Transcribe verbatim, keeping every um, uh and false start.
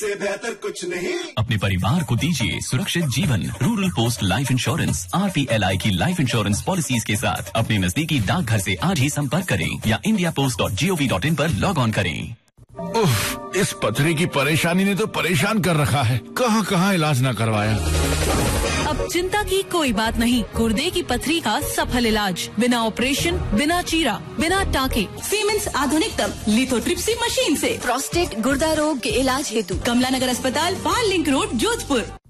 से बेहतर कुछ नहीं। अपने परिवार को दीजिए सुरक्षित जीवन। Rural post life insurance R P L I की लाइफ इंश्योरेंस पॉलिसीज के साथ अपने नजदीकी डाकघर से आज ही संपर्क करें या India post dot G O V dot in पर लॉग ऑन करें। उफ, इस पथरी की परेशानी ने तो परेशान कर रखा है। कहां कहां इलाज न करवाया। अब चिंता की कोई बात नहीं। गुर्दे की पथरी का सफल इलाज बिना ऑपरेशन, बिना चीरा, बिना टाके, सीमेंस आधुनिकतम लिथोट्रिप्सी मशीन से। प्रोस्टेट गुर्दा रोग के इलाज हेतु कमला नगर अस्पताल, पाल लिंक रोड, जोधपुर।